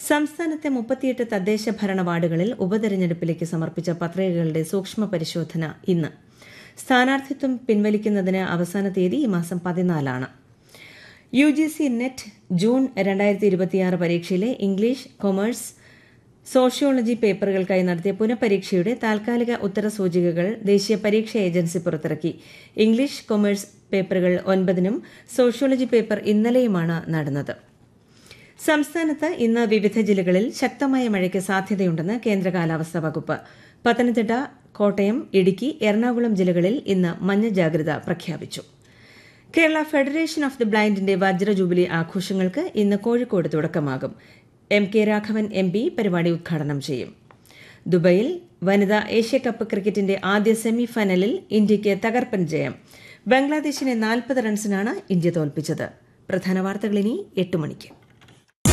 സംസ്ഥാനത്തെ 38 തദ്ദേശ ഭരണ വാർഡുകളിൽ ഉപതെരഞ്ഞെടുപ്പിലേക്ക് സമർപ്പിച്ച പത്രികകളുടെ സൂക്ഷ്മ പരിശോധന ഇന്ന്. സ്ഥാനാർത്ഥിത്വം പിൻവലിക്കുന്നതിന് അവസാന തീയതി ഈ മാസം 14 UGC net June 2026 പരീക്ഷയിലെ English, commerce, sociology പേപ്പറുകൾക്കായി നടത്തിയ പുനഃപരീക്ഷയുടെ താൽക്കാലിക ഉത്തരസൂചികകൾ ദേശീയ പരീക്ഷാ ഏജൻസി പുറത്തിറക്കി. ഇംഗ്ലീഷ്, കൊമേഴ്സ് പേപ്പറുകൾ 9-നും സോഷ്യോളജി പേപ്പർ ഇന്നലെയുമാണ് നടന്നത്. സംസ്ഥാനത്ത് ഇന്ന് വിവിധ ജില്ലകളിൽ ശക്തമായ മഴയ്ക്ക് സാധ്യതയുണ്ടെന്ന് കേന്ദ്ര കാലാവസ്ഥാ വകുപ്പ്. പത്തനംതിട്ട, കോട്ടയം, ഇടുക്കി, എറണാകുളം ജില്ലകളിൽ ഇന്ന് മഞ്ഞ ജാഗ്രത പ്രഖ്യാപിച്ചു. Kerala federation of the ബ്ലൈൻഡിന്റെ വജ്ര jubilee ആഘോഷങ്ങൾക്ക് ഇന്ന് കോഴിക്കോട് തുടക്കമാകും. MK രാഘവൻ MP പരിപാടി ഉദ്ഘാടനം ചെയ്യും. ദുബൈയിൽ വനിതാ ഏഷ്യാകപ്പ് ക്രിക്കറ്റിന്റെ ആദ്യ സെമി ഫൈനലിൽ ഇന്ത്യയ്ക്ക് തകർപ്പൻ ജയം. ബംഗ്ലാദേശിനെ 40 റൺസിനാണ് ഇന്ത്യ തോൽപ്പിച്ചത്. പ്രധാന വാർത്തകൾ ഇനി 8 മണിക്ക്.